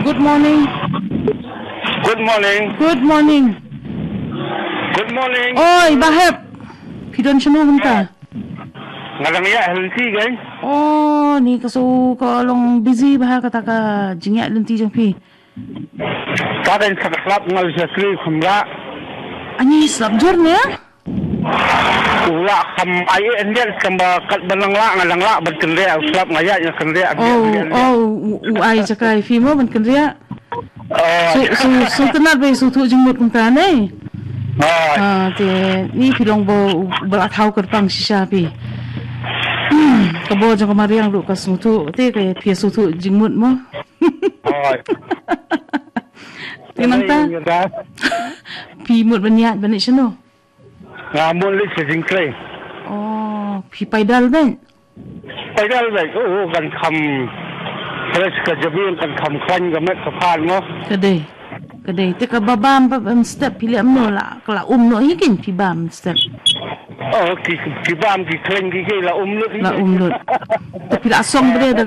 Good morning. Good morning. Good morning. Good morning. Oi, bahep. Pidon siya nung ka. Ngalang ya helsi kan? Oh, ni kaso kalong busy bah kata ka jingyak lenti jong pi. Kaden sa klap ngal sa sri kumra. Ani sabjor ne? Ula kam ay endel kamba kat balangla ngalangla berkendia klap ngaya nya kendia. Ai cakai fi mo ban kenria. Oh. So kenal be so tu jengmut kum ta ne. Oh. Te ni pilong bo bala thau ker pang shisha pi. Kabo jong kamariang lu ka sutu te ke pi sutu jengmut mo. Oh. Tinang ta. Pi mut banyat banik sino. Ngamun li sa jingkre. Oh, pi paidal ben. Paidal ba? Oo, kan kam terus ka jabin kan kam kran ga met kapan mo. Kadai te ka babam step pilih amno la kala no hikin pi bam step. Oh, ki bam ki kren ki la umlut. La umlut. Tapi la song bre